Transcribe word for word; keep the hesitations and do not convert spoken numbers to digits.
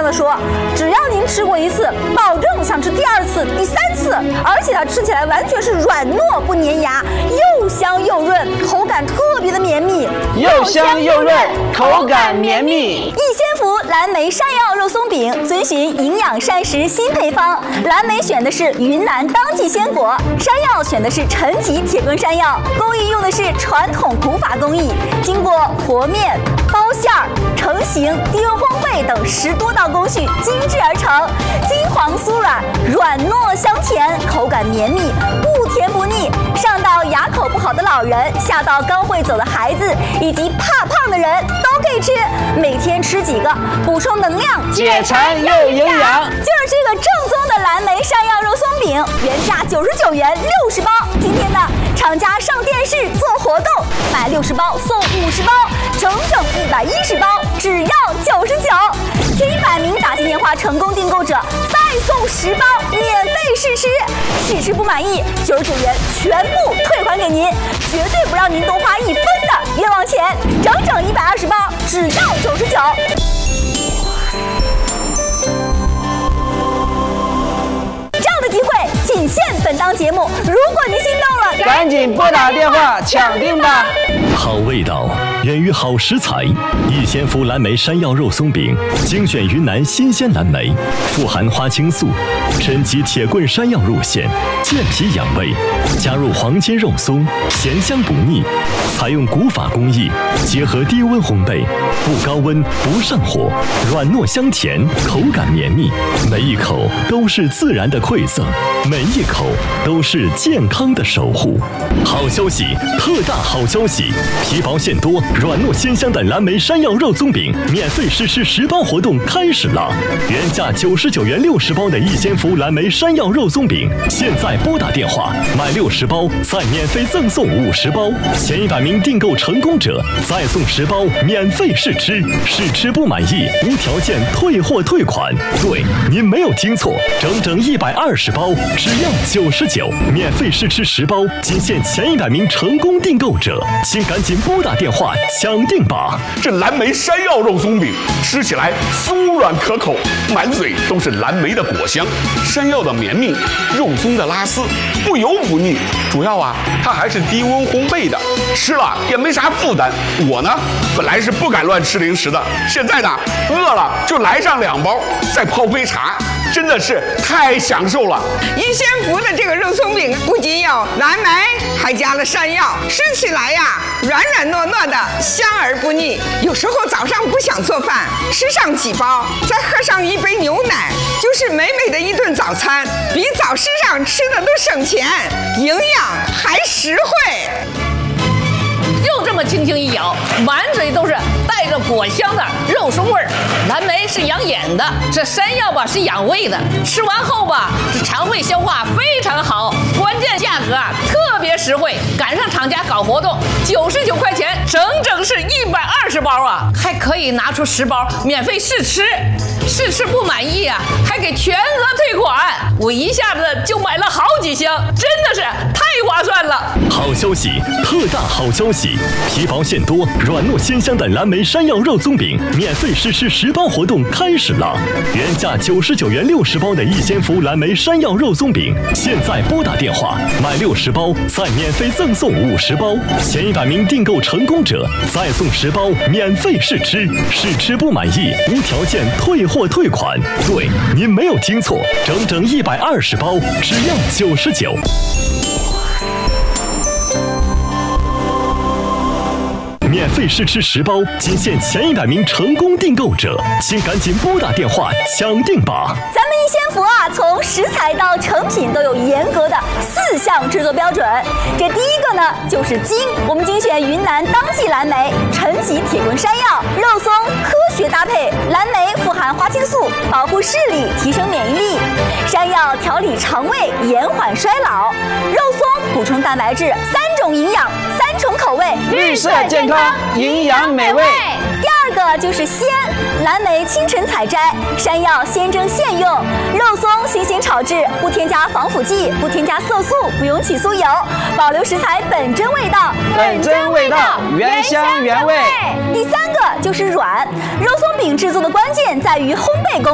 的说，只要您吃过一次，保证想吃第二次、第三次，而且它吃起来完全是软糯不粘牙，又香又润，口感特别的绵密， 又香又润，口感绵密。 益仙福蓝莓山药肉松饼遵循营养膳食新配方，蓝莓选的是云南当季鲜果，山药选的是陈皮铁棍山药，工艺用的是传统古法工艺，经过和面、包馅儿、成型、低温烘焙等十多道工序精制而成，金黄酥软，软糯香甜，口感绵密，不甜不腻，上到牙口不好的老人，下到刚会走的孩子，以及怕胖的人都可以吃，每天吃几个，补充能量， 解馋又营养。 就是这个正宗的蓝莓山药肉松饼，原价九十九元六十包，今天呢，厂家上电视做活动，买六十包送五十包，整整一百一十包，只要九十九。前一百名打进电话成功订购者，再送十包免费试吃，试吃不满意，九十九元全部退还给您，绝对不让您多花一分的冤枉钱，整整一百二十包，只要九十九。这样的机会仅限本档节目，如果您心动了， 赶紧拨打电话抢订吧。 好味道源于好食材，益仙福蓝莓山药肉松饼精选云南新鲜蓝莓，富含花青素、陈皮铁棍山药入馅，健脾养胃，加入黄金肉松，咸香不腻。采用古法工艺，结合低温烘焙，不高温不上火，软糯香甜，口感绵密，每一口都是自然的馈赠，每一口都是健康的守护。好消息，特大好消息！皮薄馅多、软糯鲜香的蓝莓山药肉松饼免费试吃十包活动开始了！原价九十九元六十包的益仙福蓝莓山药肉松饼，现在拨打电话买六十包，再免费赠送五十包，前一百名订购成功者再送十包免费试吃，试吃不满意无条件退货退款。对，您没有听错，整整一百二十包，只要九十九，免费试吃十包，仅限前一百名成功订购者，请赶紧拨打电话抢订吧！ 这蓝莓山药肉松饼吃起来酥软可口，满嘴都是蓝莓的果香，山药的绵密，肉松的拉丝，不油不腻。主要啊，它还是低温烘焙的，吃了也没啥负担。我呢，本来是不敢乱吃零食的，现在呢，饿了就来上两包，再泡杯茶。真的是太享受了！ 益仙福的这个肉松饼不仅有蓝莓，还加了山药，吃起来呀软软糯糯的，香而不腻。有时候早上不想做饭，吃上几包，再喝上一杯牛奶，就是美美的一顿早餐，比早市上吃的都省钱，营养还实惠。 就这么轻轻一咬，满嘴都是带着果香的肉松味儿。蓝莓是养眼的，这山药吧是养胃的。吃完后吧，这肠胃消化非常好。关键价格啊特别实惠，赶上厂家搞活动，九十九块钱，整整是一百二十包啊，还可以拿出十包免费试吃。试吃不满意啊，还给全额退款。我一下子就买了好几箱，真的是太划算了。 好消息，特大好消息！皮薄馅多、软糯鲜香的蓝莓山药肉松饼免费试吃十包活动开始了！原价九十九元六十包的益仙福蓝莓山药肉松饼，现在拨打电话买六十包，再免费赠送五十包，前一百名订购成功者再送十包免费试吃，试吃不满意无条件退货退款。对，您没有听错，整整一百二十包，只要九十九。免费试吃十包，仅限前一百名成功订购者，请赶紧拨打电话抢订吧！ 咱们益仙福啊，从食材到成品都有严格的四项制作标准。这第一个呢，就是精，我们精选云南当季蓝莓、陈皮铁棍山药、肉松，科学搭配。蓝莓富含花青素，保护视力，提升免疫力；山药调理肠胃，延缓衰老；肉松补充蛋白质，三种营养，三重口味， 绿色健康，营养美味。 第二个就是鲜，蓝莓清晨采摘，山药鲜蒸现用，肉松新鲜炒制，不添加防腐剂，不添加色素，不用起酥油，保留食材本真味道， 本真味道，原香原味。 第三个就是软，肉松饼制作的关键在于烘焙工